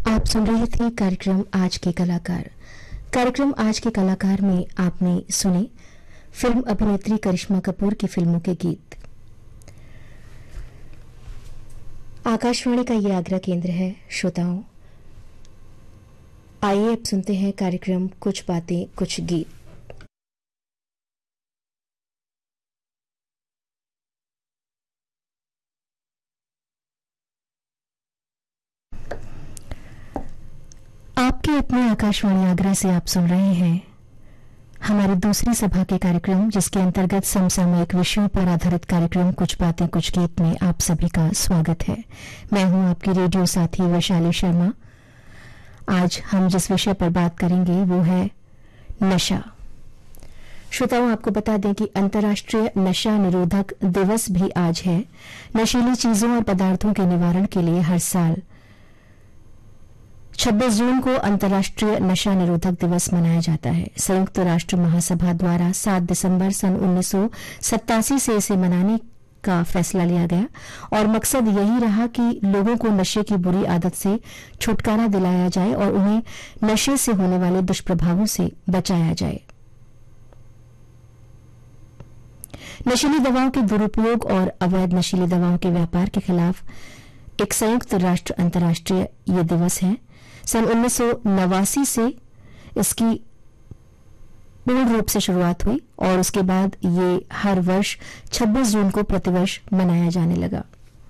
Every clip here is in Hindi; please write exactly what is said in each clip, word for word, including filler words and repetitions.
आप सुन रहे थे कार्यक्रम आज के कलाकार। कार्यक्रम आज के कलाकार में आपने सुने फिल्म अभिनेत्री करिश्मा कपूर की फिल्मों के गीत। आकाशवाणी का ये आगरा केंद्र है। श्रोताओं, आइए अब सुनते हैं कार्यक्रम कुछ बातें कुछ गीत। आपके अपने आकाशवाणी आगरा से आप सुन रहे हैं हमारी दूसरी सभा के कार्यक्रम, जिसके अंतर्गत समसामयिक विषयों पर आधारित कार्यक्रम कुछ बातें कुछ गीत में आप सभी का स्वागत है। मैं हूं आपकी रेडियो साथी वैशाली शर्मा। आज हम जिस विषय पर बात करेंगे वो है नशा। श्रोताओं, आपको बता दें कि अंतर्राष्ट्रीय नशा निरोधक दिवस भी आज है। नशीली चीजों और पदार्थों के निवारण के लिए हर साल छब्बीस जून को अंतर्राष्ट्रीय नशा निरोधक दिवस मनाया जाता है। संयुक्त राष्ट्र महासभा द्वारा सात दिसंबर सन उन्नीस सौ सत्तासी से इसे मनाने का फैसला लिया गया और मकसद यही रहा कि लोगों को नशे की बुरी आदत से छुटकारा दिलाया जाए और उन्हें नशे से होने वाले दुष्प्रभावों से बचाया जाए। नशीली दवाओं के दुरुपयोग और अवैध नशीली दवाओं के व्यापार के खिलाफ एक संयुक्त राष्ट्र अंतर्राष्ट्रीय ये दिवस है। सन उन्नीस सौ नवासी से इसकी पूर्ण रूप से शुरुआत हुई और उसके बाद ये हर वर्ष छब्बीस जून को प्रतिवर्ष मनाया जाने लगा।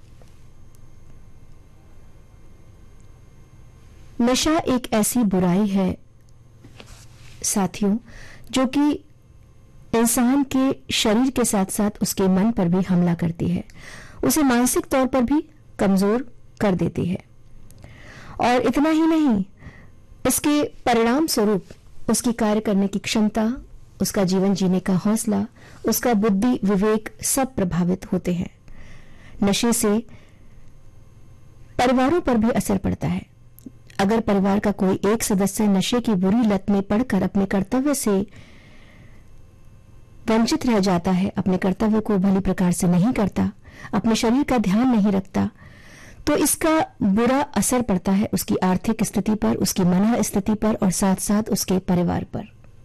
नशा एक ऐसी बुराई है साथियों, जो कि इंसान के शरीर के साथ साथ उसके मन पर भी हमला करती है, उसे मानसिक तौर पर भी कमजोर कर देती है। और इतना ही नहीं, इसके परिणाम स्वरूप उसकी कार्य करने की क्षमता, उसका जीवन जीने का हौसला, उसका बुद्धि विवेक सब प्रभावित होते हैं। नशे से परिवारों पर भी असर पड़ता है। अगर परिवार का कोई एक सदस्य नशे की बुरी लत में पड़कर अपने कर्तव्य से वंचित रह जाता है, अपने कर्तव्य को भली प्रकार से नहीं करता, अपने शरीर का ध्यान नहीं रखता, तो इसका बुरा असर पड़ता है उसकी आर्थिक स्थिति पर, उसकी मन स्थिति पर और साथ साथ उसके परिवार पर।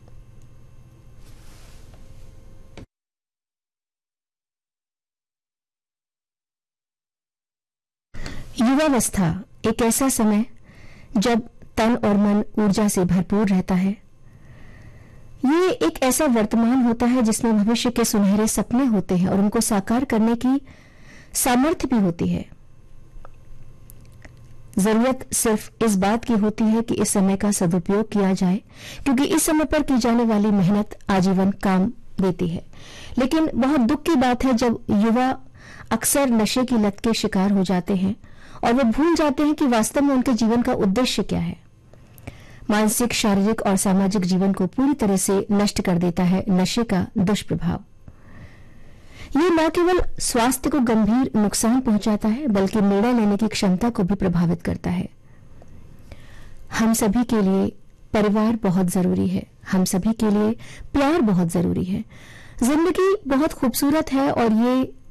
युवावस्था एक ऐसा समय जब तन और मन ऊर्जा से भरपूर रहता है। ये एक ऐसा वर्तमान होता है जिसमें भविष्य के सुनहरे सपने होते हैं और उनको साकार करने की सामर्थ्य भी होती है। जरूरत सिर्फ इस बात की होती है कि इस समय का सदुपयोग किया जाए, क्योंकि इस समय पर की जाने वाली मेहनत आजीवन काम देती है। लेकिन बहुत दुख की बात है जब युवा अक्सर नशे की लत के शिकार हो जाते हैं और वो भूल जाते हैं कि वास्तव में उनके जीवन का उद्देश्य क्या है। मानसिक, शारीरिक और सामाजिक जीवन को पूरी तरह से नष्ट कर देता है नशे का दुष्प्रभाव। ये न केवल स्वास्थ्य को गंभीर नुकसान पहुंचाता है, बल्कि निर्णय लेने की क्षमता को भी प्रभावित करता है। हम सभी के लिए परिवार बहुत जरूरी है, हम सभी के लिए प्यार बहुत जरूरी है। जिंदगी बहुत खूबसूरत है और ये